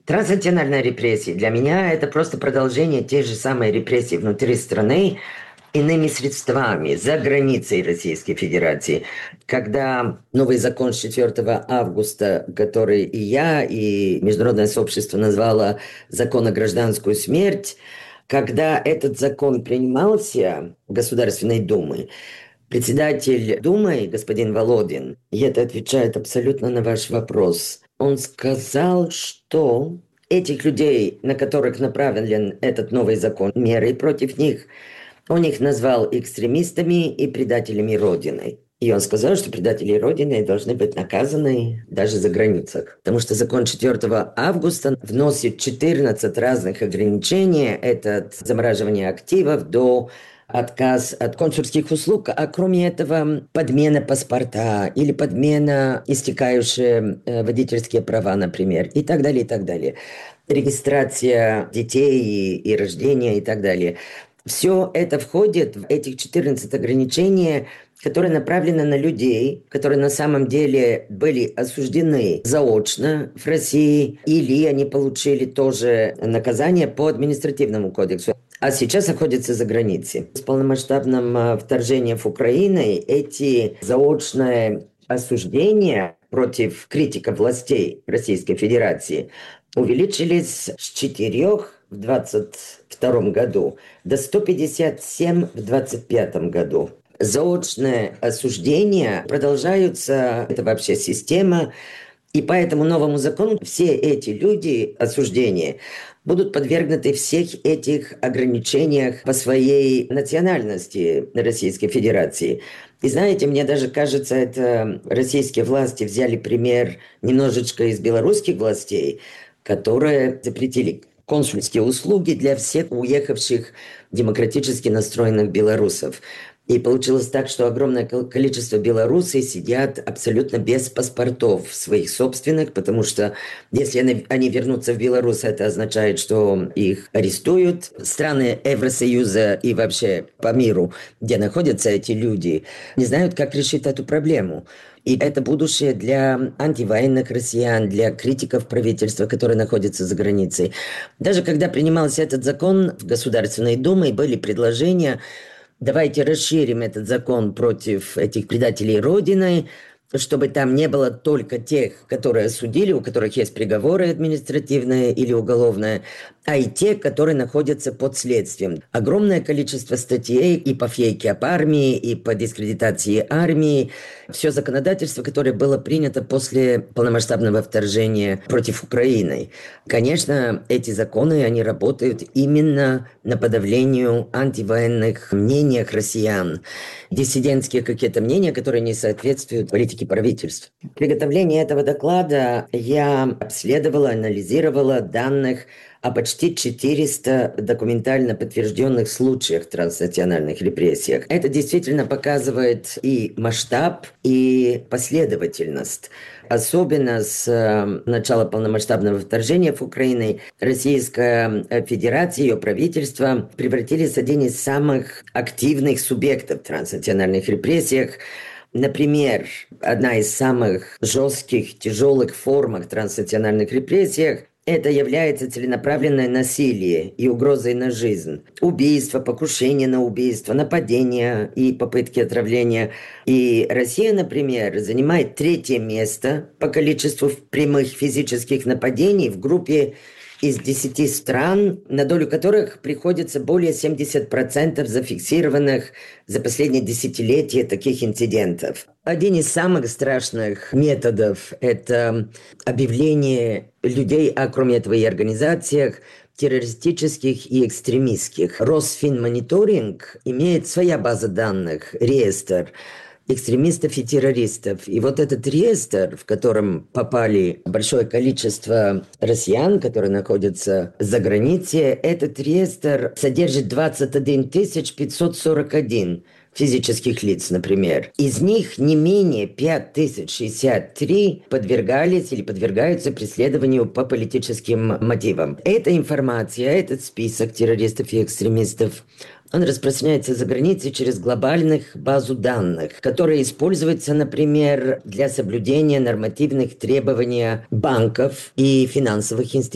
Транснациональная репрессия для меня это просто продолжение той же самой репрессии внутри страны иными средствами, за границей Российской Федерации. Когда новый закон с 4 августа, который и я, и международное сообщество назвало «закон о гражданскую смерть», когда этот закон принимался Государственной Думой, председатель Думы, господин Володин, и это отвечает абсолютно на ваш вопрос, он сказал, что этих людей, на которых направлен этот новый закон, меры против них, он их назвал экстремистами и предателями Родины. И он сказал, что предатели Родины должны быть наказаны даже за границах. Потому что закон 4 августа вносит 14 разных ограничений. Это от замораживания активов до отказ от консульских услуг, а кроме этого подмена паспорта или подмена истекающие водительские права, например, и так далее, и так далее. Регистрация детей и рождения и так далее. Все это входит в этих 14 ограничений, которые направлены на людей, которые на самом деле были осуждены заочно в России, или они получили тоже наказание по административному кодексу, а сейчас находятся за границей. С полномасштабным вторжением в Украину эти заочные осуждения против критиков властей Российской Федерации увеличились с 4 в 2022 году до 157 в 2025 году. Заочные осуждения продолжаются, это вообще система, и по этому новому закону все эти люди, осуждения, будут подвергнуты всех этих ограничениях по своей национальности Российской Федерации. И знаете, мне даже кажется, это российские власти взяли пример немножечко из белорусских властей, которые запретили консульские услуги для всех уехавших демократически настроенных белорусов. И получилось так, что огромное количество белорусов сидят абсолютно без паспортов своих собственных, потому что если они вернутся в Беларусь, это означает, что их арестуют. Страны Евросоюза и вообще по миру, где находятся эти люди, не знают, как решить эту проблему. И это будущее для антивоенных россиян, для критиков правительства, которые находятся за границей. Даже когда принимался этот закон в Государственной Думе, были предложения: давайте расширим этот закон против этих предателей Родины, чтобы там не было только тех, которые осудили, у которых есть приговоры административные или уголовные, а и те, которые находятся под следствием. Огромное количество статей и по фейке об армии, и по дискредитации армии. Все законодательство, которое было принято после полномасштабного вторжения против Украины. Конечно, эти законы, они работают именно на подавлению антивоенных мнений россиян. Диссидентские какие-то мнения, которые не соответствуют политике правительств. В приготовлении этого доклада я обследовала, анализировала данных о почти 400 документально подтвержденных случаях транснациональных репрессиях. Это действительно показывает и масштаб, и последовательность. Особенно с начала полномасштабного вторжения в Украину Российская Федерация и ее правительство превратились в один из самых активных субъектов в транснациональных репрессиях. Например, одна из самых жестких, тяжелых форм транснациональных репрессий – это является целенаправленное насилие и угрозой на жизнь. Убийство, покушение на убийство, нападения и попытки отравления. И Россия, например, занимает 3-е место по количеству прямых физических нападений в группе из 10 стран, на долю которых приходится более 70% зафиксированных за последние десятилетия таких инцидентов. Один из самых страшных методов – это объявление людей, а кроме этого и организациях, террористических и экстремистских. Росфинмониторинг имеет своя база данных, реестр экстремистов и террористов. И вот этот реестр, в котором попали большое количество россиян, которые находятся за границей, этот реестр содержит 21 541 физических лиц, например. Из них не менее 5063 подвергались или подвергаются преследованию по политическим мотивам. Эта информация, этот список террористов и экстремистов, он распространяется за границей через глобальных базу данных, которые используются, например, для соблюдения нормативных требований банков и финансовых институтов.